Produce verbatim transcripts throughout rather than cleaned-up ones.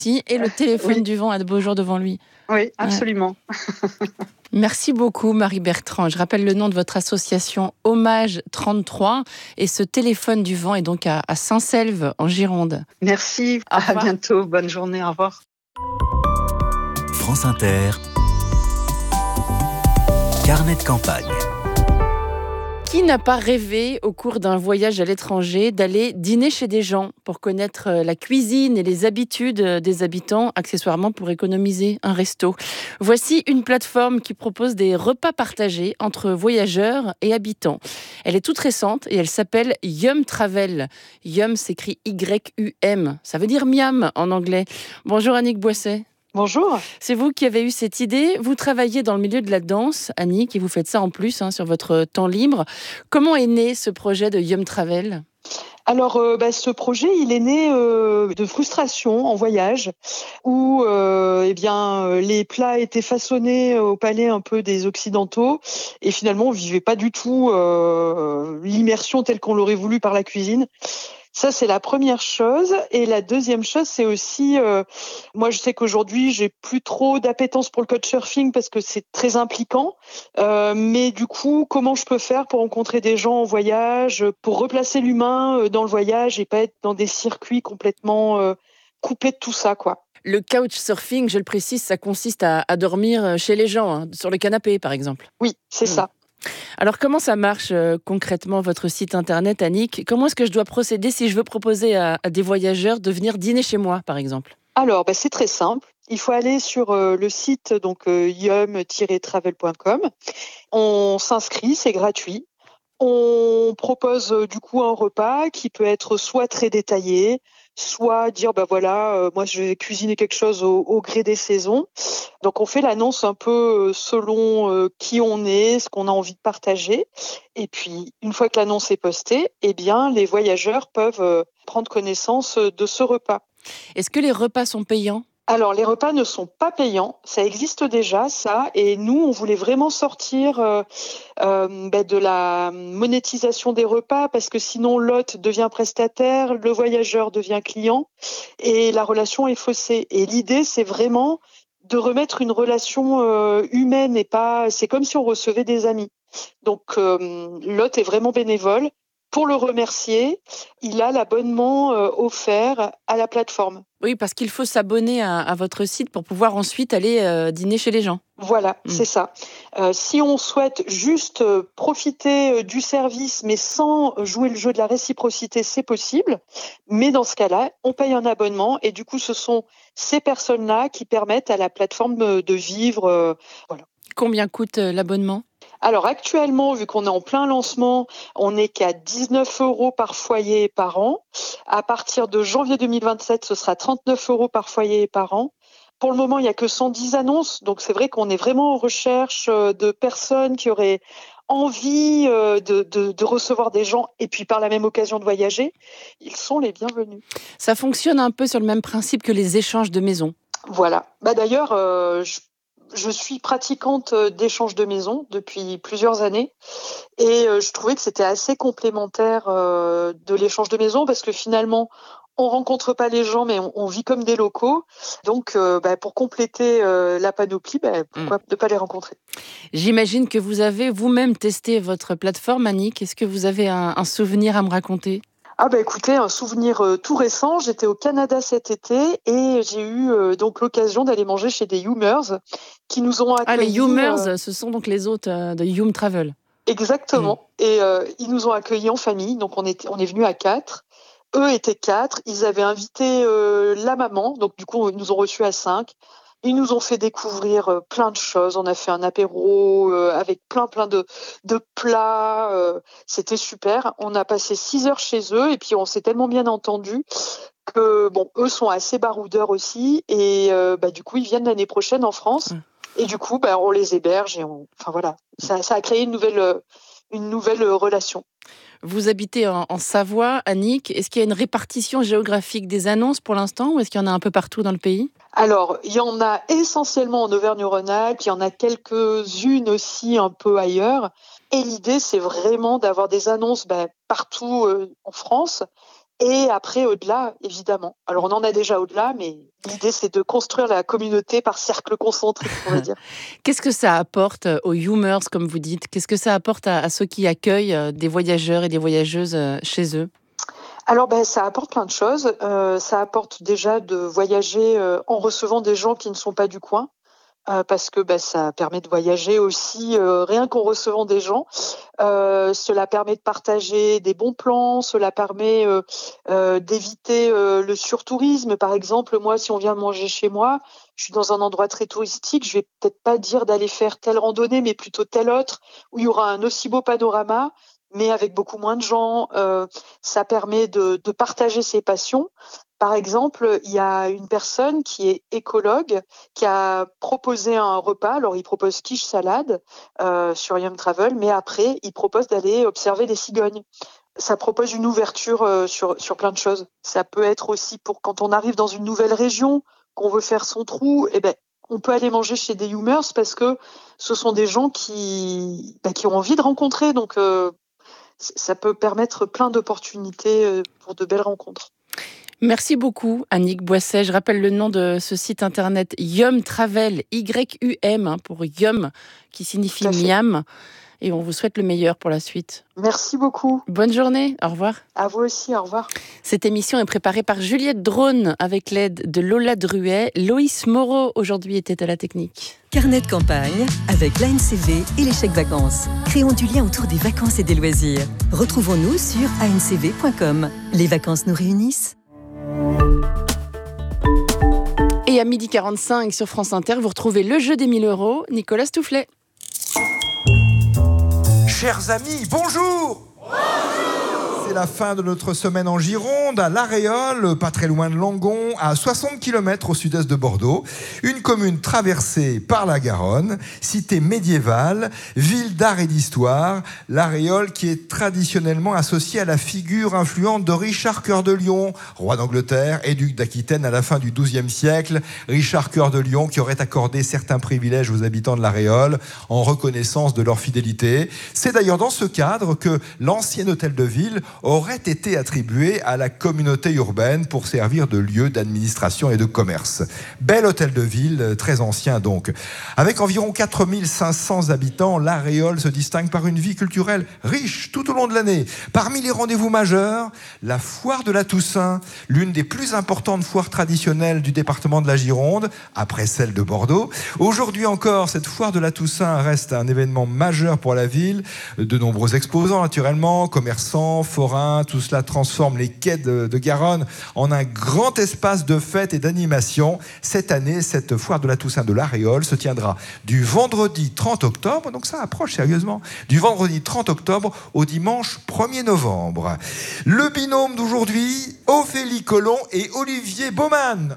Si, et le téléphone Oui. du vent a de beaux jours devant lui. Oui, absolument. Ouais. Merci beaucoup, Marie Bertrand. Je rappelle le nom de votre association Hommage trente-trois. Et ce téléphone du vent est donc à, à Saint-Selve, en Gironde. Merci, Au à revoir. bientôt. Bonne journée, au revoir. France Inter, carnet de campagne. Qui n'a pas rêvé, au cours d'un voyage à l'étranger, d'aller dîner chez des gens pour connaître la cuisine et les habitudes des habitants, accessoirement pour économiser un resto? Voici une plateforme qui propose des repas partagés entre voyageurs et habitants. Elle est toute récente et elle s'appelle Yum Travel. Yum s'écrit Y U M. Ça veut dire miam en anglais. Bonjour Annick Boisset. Bonjour. C'est vous qui avez eu cette idée. Vous travaillez dans le milieu de la danse, Annick, et vous faites ça en plus hein, sur votre temps libre. Comment est né ce projet de Yum Travel ? Alors, euh, bah, ce projet, il est né euh, de frustration en voyage, où euh, eh bien, euh, les plats étaient façonnés au palais un peu des Occidentaux, et finalement, on vivait pas du tout euh, l'immersion telle qu'on l'aurait voulu par la cuisine. Ça, c'est la première chose. Et la deuxième chose, c'est aussi, euh, moi, je sais qu'aujourd'hui, j'ai plus trop d'appétence pour le couchsurfing parce que c'est très impliquant. Euh, mais du coup, comment je peux faire pour rencontrer des gens en voyage, pour replacer l'humain dans le voyage et pas être dans des circuits complètement euh, coupés de tout ça, quoi. Le couchsurfing, je le précise, ça consiste à, à dormir chez les gens, hein, sur le canapé, par exemple. Oui, c'est Mmh. ça. Alors, comment ça marche euh, concrètement, votre site internet, Annick ? Comment est-ce que je dois procéder si je veux proposer à, à des voyageurs de venir dîner chez moi, par exemple ? Alors, bah, c'est très simple. Il faut aller sur euh, le site donc euh, yum tiret travel point com. On s'inscrit, c'est gratuit. On propose euh, du coup un repas qui peut être soit très détaillé, soit dire bah voilà, euh, moi je vais cuisiner quelque chose au, au gré des saisons. Donc on fait l'annonce un peu euh, selon euh, qui on est, ce qu'on a envie de partager. Et puis une fois que l'annonce est postée, eh bien les voyageurs peuvent euh, prendre connaissance de ce repas. Est-ce que les repas sont payants ? Alors, les repas ne sont pas payants, ça existe déjà, ça, et nous, on voulait vraiment sortir euh, euh, bah, de la monétisation des repas, parce que sinon, l'hôte devient prestataire, le voyageur devient client, et la relation est faussée. Et l'idée, c'est vraiment de remettre une relation euh, humaine, et pas, c'est comme si on recevait des amis. Donc, euh, l'hôte est vraiment bénévole. Pour le remercier, il a l'abonnement euh, offert à la plateforme. Oui, parce qu'il faut s'abonner à, à votre site pour pouvoir ensuite aller euh, dîner chez les gens. Voilà, Mmh. c'est ça. Euh, si on souhaite juste euh, profiter euh, du service, mais sans jouer le jeu de la réciprocité, c'est possible. Mais dans ce cas-là, on paye un abonnement et du coup, ce sont ces personnes-là qui permettent à la plateforme de, de vivre. Euh, voilà. Combien coûte euh, l'abonnement ? Alors actuellement, vu qu'on est en plein lancement, on n'est qu'à dix-neuf euros par foyer et par an. À partir de janvier deux mille vingt-sept, ce sera trente-neuf euros par foyer et par an. Pour le moment, il n'y a que cent dix annonces, donc c'est vrai qu'on est vraiment en recherche de personnes qui auraient envie de, de, de recevoir des gens et puis par la même occasion de voyager. Ils sont les bienvenus. Ça fonctionne un peu sur le même principe que les échanges de maisons. Voilà. Bah d'ailleurs, euh, je Je suis pratiquante d'échange de maison depuis plusieurs années et je trouvais que c'était assez complémentaire de l'échange de maison parce que finalement, on rencontre pas les gens mais on, on vit comme des locaux. Donc, bah, pour compléter la panoplie, bah, pourquoi Mmh. ne pas les rencontrer ? J'imagine que vous avez vous-même testé votre plateforme, Annick. Est-ce que vous avez un, un souvenir à me raconter ? Ah bah écoutez, un souvenir euh, tout récent, j'étais au Canada cet été et j'ai eu euh, donc l'occasion d'aller manger chez des Youmers qui nous ont Ah, les accueillis. Youmers, euh, ce sont donc les hôtes euh, de Yum Travel. Exactement. Mmh. Et euh, ils nous ont accueillis en famille, donc on était, on est venus à quatre. Eux étaient quatre. Ils avaient invité euh, la maman, donc du coup ils nous ont reçus à cinq. Ils nous ont fait découvrir euh, plein de choses. On a fait un apéro euh, avec plein plein de de plats. Euh, c'était super. On a passé six heures chez eux et puis on s'est tellement bien entendus que bon, eux sont assez baroudeurs aussi et euh, bah du coup ils viennent l'année prochaine en France. Ouais. Et du coup, bah, on les héberge et on, enfin voilà, ça, ça a créé une nouvelle, une nouvelle relation. Vous habitez en, en Savoie, Annick. Est-ce qu'il y a une répartition géographique des annonces pour l'instant ou est-ce qu'il y en a un peu partout dans le pays ? Alors, il y en a essentiellement en Auvergne-Rhône-Alpes, il y en a quelques-unes aussi un peu ailleurs. Et l'idée, c'est vraiment d'avoir des annonces bah, partout euh, en France. Et après, au-delà, évidemment. Alors, on en a déjà au-delà, mais l'idée, c'est de construire la communauté par cercle concentrique, on va dire. Qu'est-ce que ça apporte aux Youmers, comme vous dites? Qu'est-ce que ça apporte à, à ceux qui accueillent des voyageurs et des voyageuses chez eux? Alors, ben, ça apporte plein de choses. Euh, ça apporte déjà de voyager euh, en recevant des gens qui ne sont pas du coin. Euh, parce que bah, ça permet de voyager aussi euh, rien qu'en recevant des gens. Euh, cela permet de partager des bons plans, cela permet euh, euh, d'éviter euh, le surtourisme. Par exemple, moi, si on vient manger chez moi, je suis dans un endroit très touristique, je vais peut-être pas dire d'aller faire telle randonnée, mais plutôt telle autre, où il y aura un aussi beau panorama, mais avec beaucoup moins de gens. Euh, ça permet de, de partager ses passions. Par exemple, il y a une personne qui est écologue qui a proposé un repas. Alors, il propose quiche salade euh, sur Yum Travel, mais après, il propose d'aller observer des cigognes. Ça propose une ouverture euh, sur, sur plein de choses. Ça peut être aussi pour quand on arrive dans une nouvelle région, qu'on veut faire son trou, eh ben, on peut aller manger chez des Youmers parce que ce sont des gens qui, ben, qui ont envie de rencontrer. Donc, euh, ça peut permettre plein d'opportunités pour de belles rencontres. Merci beaucoup, Annick Boisset. Je rappelle le nom de ce site internet Yum Travel, Y U M, hein, pour Yum, qui signifie miam. Et on vous souhaite le meilleur pour la suite. Merci beaucoup. Bonne journée, au revoir. À vous aussi, au revoir. Cette émission est préparée par Juliette Drone avec l'aide de Lola Druet. Loïs Moreau, aujourd'hui, était à la technique. Carnet de campagne avec l'A N C V et les chèques vacances. Créons du lien autour des vacances et des loisirs. Retrouvons-nous sur a n c v point com. Les vacances nous réunissent. Et à midi quarante-cinq sur France Inter, vous retrouvez le jeu des mille euros, Nicolas Stoufflet. Chers amis, bonjour! C'est la fin de notre semaine en Gironde, à La Réole, pas très loin de Langon, à soixante kilomètres au sud-est de Bordeaux. Une commune traversée par la Garonne, cité médiévale, ville d'art et d'histoire. La Réole qui est traditionnellement associée à la figure influente de Richard Cœur de Lion, roi d'Angleterre et duc d'Aquitaine à la fin du douzième siècle. Richard Cœur de Lion qui aurait accordé certains privilèges aux habitants de La Réole en reconnaissance de leur fidélité. C'est d'ailleurs dans ce cadre que l'ancien hôtel de ville aurait été attribué à la communauté urbaine pour servir de lieu d'administration et de commerce. Bel hôtel de ville, très ancien donc. Avec environ quatre mille cinq cents habitants, La Réole se distingue par une vie culturelle riche tout au long de l'année. Parmi les rendez-vous majeurs, la foire de la Toussaint, l'une des plus importantes foires traditionnelles du département de la Gironde, après celle de Bordeaux. Aujourd'hui encore, cette foire de la Toussaint reste un événement majeur pour la ville. De nombreux exposants, naturellement, commerçants, forains, tout cela transforme les quais de, de Garonne en un grand espace de fête et d'animation. Cette année, cette foire de la Toussaint de La Réole se tiendra du vendredi trente octobre, donc ça approche sérieusement, du vendredi trente octobre au dimanche premier novembre. Le binôme d'aujourd'hui, Ophélie Collomb et Olivier Baumann.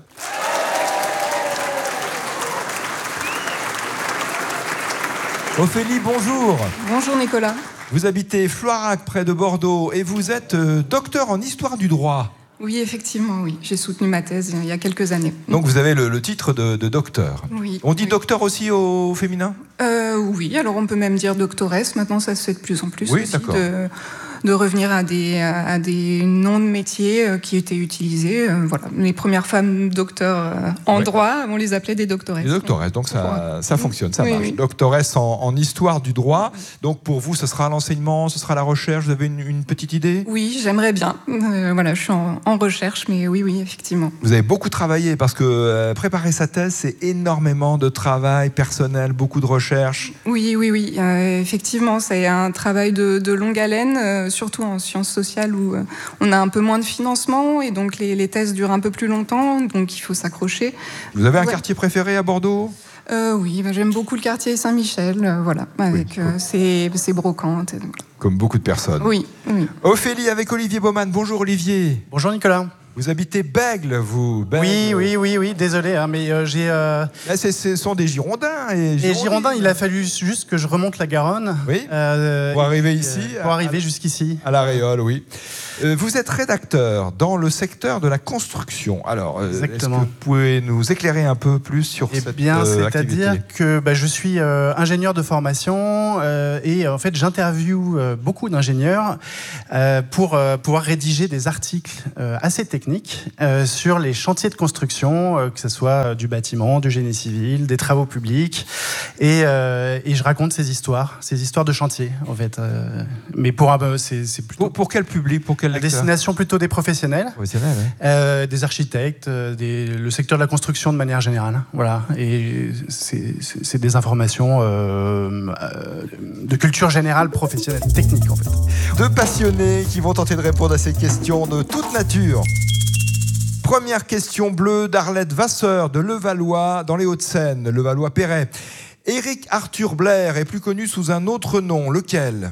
Ophélie, bonjour. Bonjour Nicolas. Vous habitez Floirac, près de Bordeaux, et vous êtes euh, docteur en histoire du droit. Oui, effectivement, oui. J'ai soutenu ma thèse il y a quelques années. Donc vous avez le, le titre de, de docteur. Oui. On dit oui. docteur aussi au féminin ? euh, Oui, alors on peut même dire doctoresse. Maintenant, ça se fait de plus en plus oui, aussi. D'accord. De... de revenir à des, à des noms de métiers qui étaient utilisés. Voilà. Les premières femmes docteurs en oui. droit, on les appelait des doctoresses. Des doctoresses, donc ça, ça fonctionne, ça oui, marche. Oui. Doctoresse en, en histoire du droit. Donc pour vous, ce sera l'enseignement, ce sera la recherche. Vous avez une, une petite idée ? Oui, j'aimerais bien. Euh, voilà, je suis en, en recherche, mais oui, oui, effectivement. Vous avez beaucoup travaillé parce que euh, préparer sa thèse, c'est énormément de travail personnel, beaucoup de recherche. Oui, oui, oui. Euh, effectivement, c'est un travail de, de longue haleine. Euh, surtout en sciences sociales où on a un peu moins de financement et donc les, les thèses durent un peu plus longtemps, donc il faut s'accrocher. Vous avez un ouais. quartier préféré à Bordeaux ? euh, Oui, bah, j'aime beaucoup le quartier Saint-Michel, euh, voilà, avec oui. euh, ses, ses brocantes. Et... Comme beaucoup de personnes. Oui, oui. Ophélie avec Olivier Baumann. Bonjour Olivier. Bonjour Nicolas. Vous habitez Bègles, vous Bègles. Oui, oui, oui, oui, désolé, hein, mais euh, j'ai... Euh... Là, c'est, ce sont des Girondins. Et Les Girondins, il a fallu juste que je remonte la Garonne. Oui, euh, pour arriver ici. Euh, pour à, arriver jusqu'ici. À La Réole, oui. Euh, vous êtes rédacteur dans le secteur de la construction. Alors, euh, est-ce que vous pouvez nous éclairer un peu plus sur eh cette bien, euh, c'est-à-dire activité? que bah, je suis euh, ingénieur de formation euh, et en fait, j'interviewe euh, beaucoup d'ingénieurs euh, pour euh, pouvoir rédiger des articles euh, assez techniques euh, sur les chantiers de construction, euh, que ce soit du bâtiment, du génie civil, des travaux publics, et, euh, et je raconte ces histoires, ces histoires de chantier, en fait. Euh, mais pour euh, c'est, c'est plutôt pour, pour quel public, pour quel à lecteur? destination plutôt des professionnels, professionnels ouais. euh, des architectes, euh, des, le secteur de la construction de manière générale. Voilà, et c'est, c'est, c'est des informations euh, euh, de culture générale, professionnelle, technique en fait. Deux passionnés qui vont tenter de répondre à ces questions de toute nature. Première question bleue d'Arlette Vasseur de Levallois dans les Hauts-de-Seine, Levallois-Perret. Éric Arthur Blair est plus connu sous un autre nom, lequel?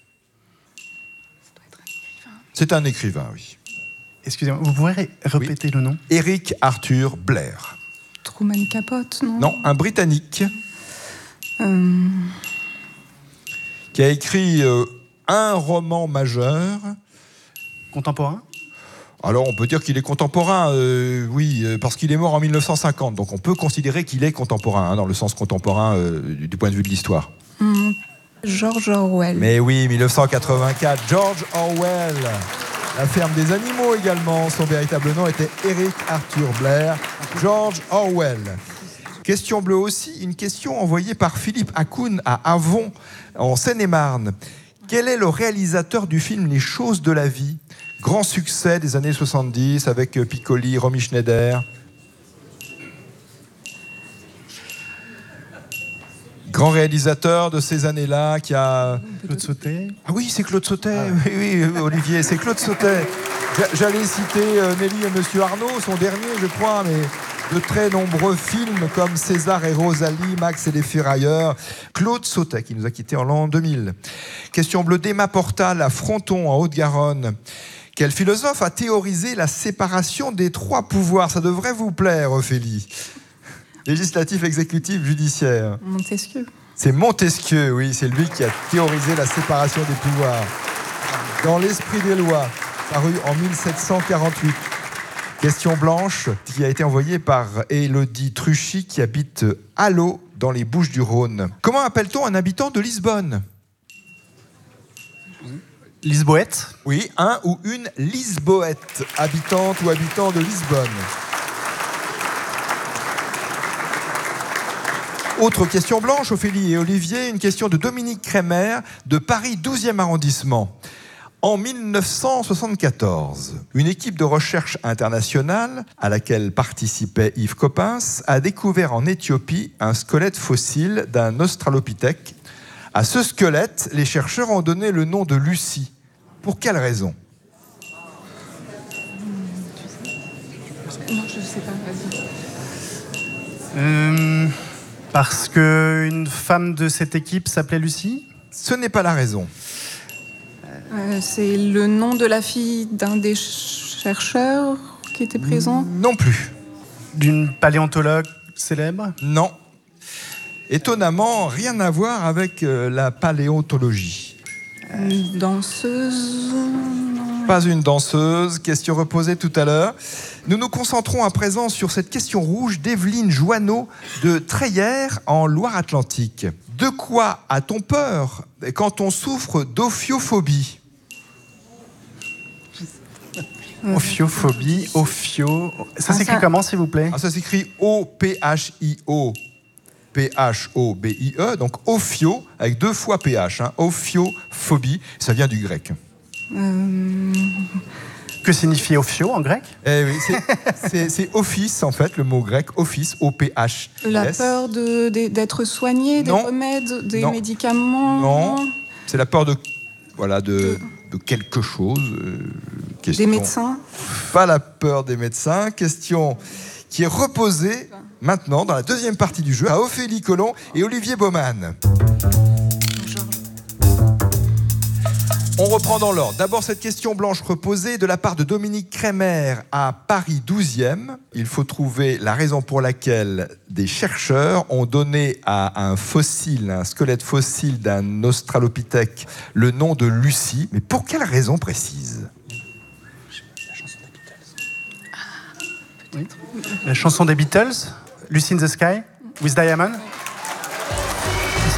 C'est un écrivain, oui. Excusez-moi, vous pourrez répéter oui. le nom? Éric Arthur Blair. Truman Capote, non? Non, un Britannique euh... qui a écrit euh, un roman majeur. Contemporain? Alors, on peut dire qu'il est contemporain, euh, oui, parce qu'il est mort en mille neuf cent cinquante. Donc, on peut considérer qu'il est contemporain, hein, dans le sens contemporain euh, du, du point de vue de l'histoire. Mmh. George Orwell. Mais oui, mille neuf cent quatre-vingt-quatre, George Orwell. La ferme des animaux également. Son véritable nom était Éric Arthur Blair. George Orwell. Question bleue aussi, une question envoyée par Philippe Hakoun à Avon, en Seine-et-Marne. Quel est le réalisateur du film Les choses de la vie? Grand succès des années soixante-dix avec Piccoli, Romy Schneider. Grand réalisateur de ces années-là qui a... Claude Sautet. Ah oui, c'est Claude Sautet. Ah. Oui, oui, Olivier, c'est Claude Sautet. J'allais citer euh, Nelly et Monsieur Arnaud, son dernier, je crois, mais de très nombreux films comme César et Rosalie, Max et les Ferrailleurs. Claude Sautet, qui nous a quittés en l'an deux mille. Question bleue d'Emma Portal à Fronton, en Haute-Garonne. Quel philosophe a théorisé la séparation des trois pouvoirs? Ça devrait vous plaire, Ophélie. Législatif, exécutif, judiciaire. Montesquieu. C'est Montesquieu, oui, c'est lui qui a théorisé la séparation des pouvoirs. Dans l'Esprit des lois, paru en mille sept cent quarante-huit. Question blanche, qui a été envoyée par Élodie Truchy, qui habite Allo, dans les Bouches-du-Rhône. Comment appelle-t-on un habitant de Lisbonne? Lisboète. Oui, un ou une Lisboète, habitante ou habitant de Lisbonne. Autre question blanche, Ophélie et Olivier, une question de Dominique Crémer de Paris douzième arrondissement. En mille neuf cent soixante-quatorze, une équipe de recherche internationale à laquelle participait Yves Coppens a découvert en Éthiopie un squelette fossile d'un australopithèque. À ce squelette, les chercheurs ont donné le nom de Lucie. Pour quelle raison? Non, je ne sais pas, vas-y. Euh, parce qu'une femme de cette équipe s'appelait Lucie? Ce n'est pas la raison. Euh, c'est le nom de la fille d'un des chercheurs qui était présent? Non plus. D'une paléontologue célèbre? Non. Étonnamment, rien à voir avec euh, la paléontologie. Une danseuse? Non. Pas une danseuse. Question reposée tout à l'heure. Nous nous concentrons à présent sur cette question rouge d'Evelyne Joanneau de Treillères en Loire-Atlantique. De quoi a-t-on peur quand on souffre d'ophiophobie? Ophiophobie, ophio... Ça Ah, s'écrit ça- comment, s'il vous plaît? Ah, ça s'écrit O P H I O P H O B I E, donc ophio, avec deux fois P H, hein, ophiophobie, ça vient du grec. Euh, Que signifie ophio en grec? Eh oui, c'est- c'est c'est office, en fait, le mot grec, office, O P H. La peur de, de- d'être soigné, des Non. remèdes, des Non. médicaments? Non, c'est la peur de, voilà, de, de quelque chose. euh, question. Des médecins? Pas la peur des médecins. Question qui est reposée maintenant dans la deuxième partie du jeu à Ophélie Collomb et Olivier Baumann. On reprend dans l'ordre. D'abord, cette question blanche reposée de la part de Dominique Crémer à Paris douzième. Il faut trouver la raison pour laquelle des chercheurs ont donné à un fossile, un squelette fossile d'un australopithèque, le nom de Lucie. Mais pour quelle raison précise ? Oui. La chanson des Beatles, Lucy in the Sky, with Diamond. C'est ça ?